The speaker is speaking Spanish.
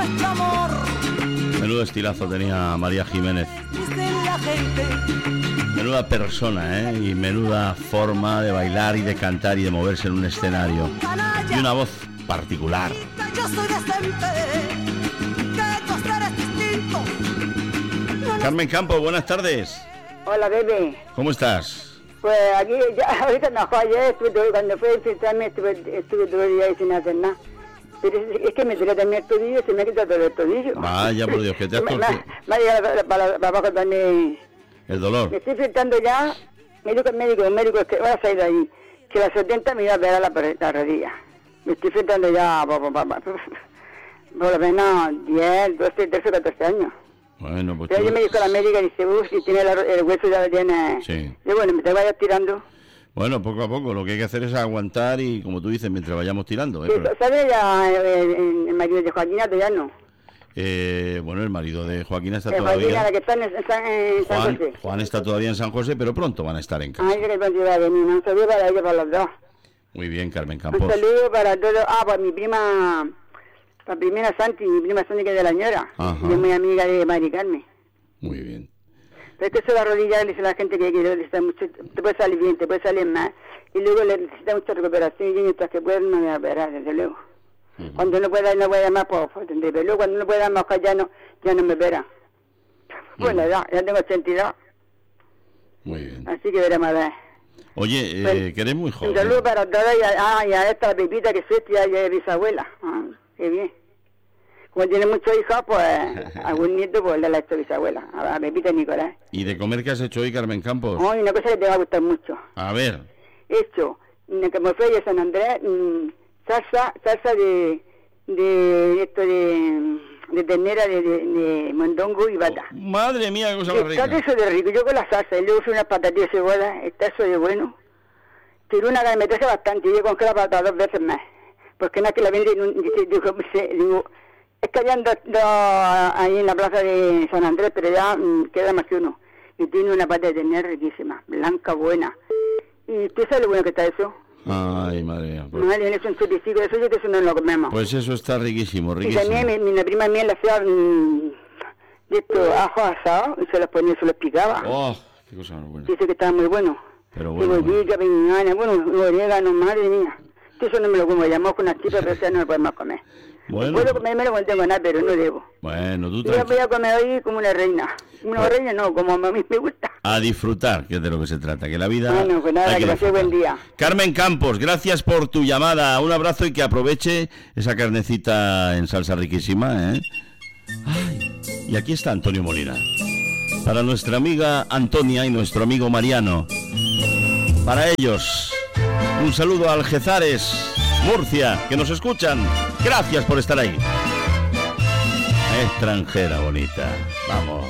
nuestro amor. Menudo estilazo tenía María Jiménez. Menuda persona, y menuda forma de bailar y de cantar y de moverse en un escenario. Y una voz particular. Yo soy decente, que tú eres distinto. Carmen Campos, buenas tardes. Hola, bebé. ¿Cómo estás? Pues aquí, ya, ahorita no, ayer cuando fue a infiltrarme estuve todo el día ahí sin hacer nada. Pero es que me tiré también el tobillo y se me ha quitado todo el tobillo. Vaya, por Dios, que te has torcido. Me ha llegado para abajo también. El dolor. Me estoy infiltrando ya. Me dijo el médico es que voy a salir de ahí. Que a las 70 me iba a pegar la rodilla. Me estoy infiltrando ya por lo menos 10, 12, 13, 14 años. Bueno, pues pero yo me dijo la médica, dice, si tiene el hueso ya lo tiene. Sí. Y bueno, me te vayas tirando. Bueno, poco a poco, lo que hay que hacer es aguantar y, como tú dices, mientras vayamos tirando. Sí, ¿sabes ya el marido de Joaquina todavía no? Bueno, el marido de Joaquina está todavía... Joaquina, la que está en San José. Juan está todavía en San José, pero pronto van a estar en casa. Ay, que pronto iba a venir. Un saludo para ellos, para los dos. Muy bien, Carmen Campos. Un saludo para todos. Para mi prima... Para primera Santi, mi prima Santi, que es de la Ñora. Yo muy amiga de Mari Carmen. Muy bien. Pero es que eso de la rodilla le dice a la gente que necesita mucho, te puede salir bien, te puede salir mal. Y luego le necesita mucha recuperación y mientras que pueda no me va a operar, desde luego. Cuando no pueda más, pues tendré. Pero luego cuando no pueda más, ya no me opera. Pues la edad, ya tengo 82. Muy bien. Así que veremos a ver. Oye, pues, que eres muy joven. Un saludo para todas y a esta Pepita que es tía y es bisabuela. Qué bien. Como tiene muchos hijos, pues algún nieto pues le ha hecho bisabuela, a Pepita y Nicolás. ¿Y de comer qué has hecho hoy, Carmen Campos? Hoy una cosa que te va a gustar mucho. A ver. He hecho, como fue de San Andrés, salsa de ternera de mondongo y bata. Madre mía, qué cosa más rica. Está eso de rico, yo con la salsa, y luego unas patatillas de cebolla, está eso de bueno. Pero una que me traje bastante, yo congelo la patata 2 veces más. Porque no es que la venden, digo, es que habían dos ahí en la plaza de San Andrés, pero ya queda más que uno. Y tiene una pata de ternera riquísima, blanca, buena. ¿Y tú sabes lo bueno que está eso? Ay, madre mía. Pues... Madre mía, es un chupicico, eso yo que eso no lo comemos. Pues eso está riquísimo, riquísimo. Y también la prima mía le hacía de estos ajos asados y se los ponía, se los picaba. ¡Oh, qué cosa más buena! Dice que estaba muy bueno. Pero bueno. Y bollica, piñones, orégano, madre mía. Eso no me lo como, llamó con unas chipas, pero eso no lo podemos comer. Bueno. Puedo comérmelo cuando tengo nada, pero no debo. Bueno, tú yo voy a comer hoy como una reina. Una reina no, como a mí me gusta. A disfrutar, que es de lo que se trata, que la vida... Bueno, pues nada, que pase buen día. Carmen Campos, gracias por tu llamada. Un abrazo y que aproveche esa carnecita en salsa riquísima, Ay, y aquí está Antonio Molina. Para nuestra amiga Antonia y nuestro amigo Mariano. Para ellos, un saludo a Algezares, Murcia, que nos escuchan. Gracias por estar ahí. Extranjera bonita. Vamos.